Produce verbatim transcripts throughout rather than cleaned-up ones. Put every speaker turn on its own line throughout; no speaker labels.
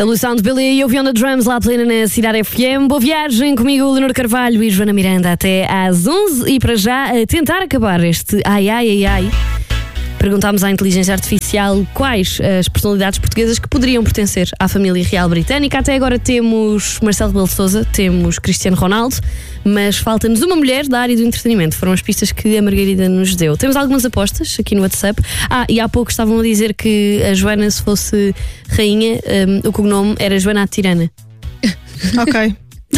A Lução de Billy e o Viona Drums lá plena na Cidade F M. Boa viagem comigo, Leonor Carvalho e Joana Miranda até às onze. E para já, a tentar acabar este ai ai ai ai, perguntámos à inteligência artificial quais as personalidades portuguesas que poderiam pertencer à família real britânica. Até agora temos Marcelo Rebelo de Sousa, temos Cristiano Ronaldo, mas falta-nos uma mulher da área do entretenimento. Foram as pistas que a Margarida nos deu. Temos algumas apostas aqui no WhatsApp. Ah, e há pouco estavam a dizer que a Joana, se fosse rainha, um, o cognome era Joana a Tirana.
Ok.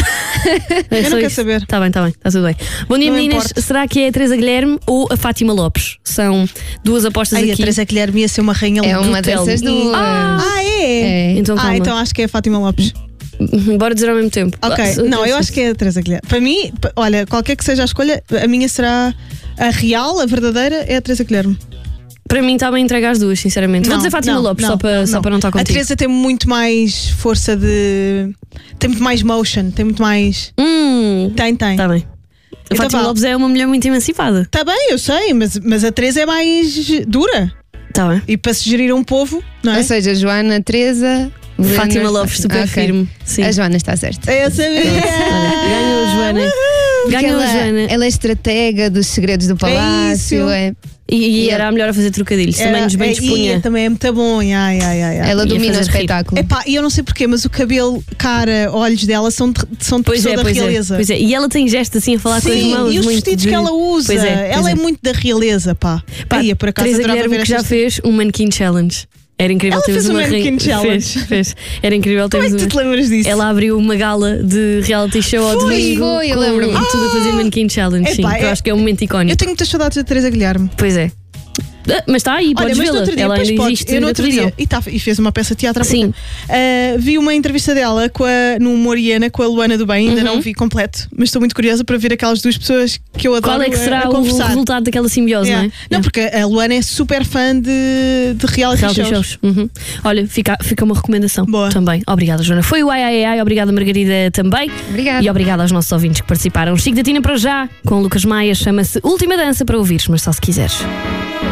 É
Eu não quero
isso.
saber.
Está bem, está bem, está tudo bem. Bom dia,
Não
meninas.
importa.
Será que é a Teresa Guilherme ou a Fátima Lopes? São duas apostas
Ai,
aqui.
a Teresa Guilherme ia ser uma rainha
É
do
uma
Telmo.
dessas duas.
Ah!
Ah, é?
É.
Então, calma.
Ah, então acho que é a Fátima Lopes.
Bora dizer ao mesmo tempo.
Ok,
Ah,
não, eu acho que é a Teresa Guilherme. Para mim, p- olha, qualquer que seja a escolha, a minha será a real, a verdadeira, é a Teresa Guilherme.
Para mim está bem entregue às duas, sinceramente. Vou
Não,
dizer Fátima
não,
Lopes,
não,
só, para,
não,
só para não estar
A
contigo.
Teresa tem muito mais força de. Tem muito mais motion, tem muito mais.
Hum,
Tem, tem.
está bem. A
Então
Fátima
vá.
Lopes é uma mulher muito emancipada.
Tá bem, eu sei, mas, mas a Teresa é mais dura.
Está bem.
E para se gerir um povo, não é?
Ou seja, Joana, Teresa, Leonor-
Fátima Lopes, super
Ok.
firme. Sim.
A Joana está certa.
Eu sabia!
Ganhou, Joana.
Porque
Ganhou,
ela,
Joana.
ela é estratega dos segredos do palácio.
isso.
É.
E, e
E
era a melhor a fazer trocadilhos. Também nos bem
é,
dispunha.
e também é muito bom. Ai, ai, ai, ai.
Ela
Ia
domina o
fazer rir.
espetáculo.
Epá, e eu não sei porquê, mas o cabelo, cara, olhos dela são de, são de
Pois
pessoa
é,
da
pois é,
realeza.
pois é. E ela tem gesto assim a falar com as
Sim,
mãos.
e os
muito
vestidos
de-
que ela usa.
Pois é, pois
ela é.
é.
muito da realeza, pá.
Pá,
Ai, eu por acaso
Teresa
adorava
Guilherme
ver
que já
estas-
fez um Mannequin Challenge. Era incrível.
Ela
termos
fez um
uma
Mannequin
rainha-
Challenge?
Fez, fez. Era incrível.
Como é
termos
que tu
uma-
te lembras disso?
Ela abriu uma gala de reality show ao
Foi,
domingo
foi, eu
com
lembro-me.
tudo a fazer Mannequin Challenge. Sim,
Epá,
que eu
é-
acho que é um momento
Eu
icónico.
tenho muitas saudades da Teresa Guilherme.
Pois é. Ah, mas está aí,
Olha,
podes
mas no
vê-la.
outro dia,
Ela
pois
ainda
podes.
existe
Eu no
na
outro
televisão.
dia, e, tá, e fez uma peça de teatro há pouco
Sim.
tempo. Ah, vi uma entrevista dela com a, no Moriana com a Luana do Bem, ainda
Uhum.
não vi completo, mas estou muito curiosa para ver aquelas duas pessoas que eu adoro
Qual é que
a-
será
a
o
conversar.
resultado daquela simbiose,
Yeah.
não é?
Não, porque a Luana é super fã de, de reality,
Reality
shows.
shows. Uhum. Olha, fica, fica uma recomendação
Boa.
também. Obrigada, Joana. Foi o ai ai ai, obrigada, Margarida, também.
Obrigada.
E obrigada aos nossos ouvintes que participaram. Chico da Tina para já, com o Lucas Maia, chama-se Última Dança para ouvires, mas só se quiseres.